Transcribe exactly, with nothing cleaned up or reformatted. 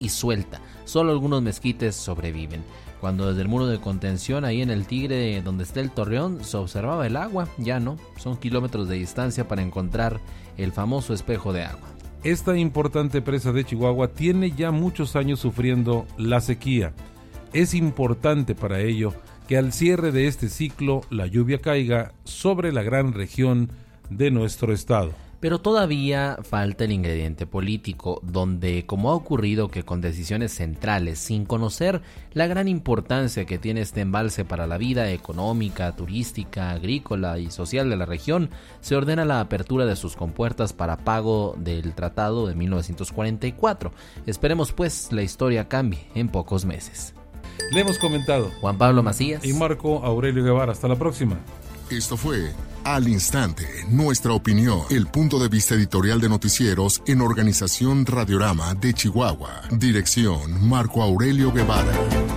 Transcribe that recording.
y suelta. Solo algunos mezquites sobreviven. Cuando desde el muro de contención, ahí en el Tigre, donde está el Torreón, se observaba el agua, ya no. Son kilómetros de distancia para encontrar el famoso espejo de agua. Esta importante presa de Chihuahua tiene ya muchos años sufriendo la sequía. Es importante para ello que al cierre de este ciclo la lluvia caiga sobre la gran región de nuestro estado. Pero todavía falta el ingrediente político, donde, como ha ocurrido que con decisiones centrales, sin conocer la gran importancia que tiene este embalse para la vida económica, turística, agrícola y social de la región, se ordena la apertura de sus compuertas para pago del Tratado de mil novecientos cuarenta y cuatro. Esperemos pues la historia cambie en pocos meses. Le hemos comentado Juan Pablo Macías y Marco Aurelio Guevara. Hasta la próxima. Esto fue Al Instante, nuestra opinión, el punto de vista editorial de noticieros en Organización Radiorama de Chihuahua. Dirección Marco Aurelio Guevara.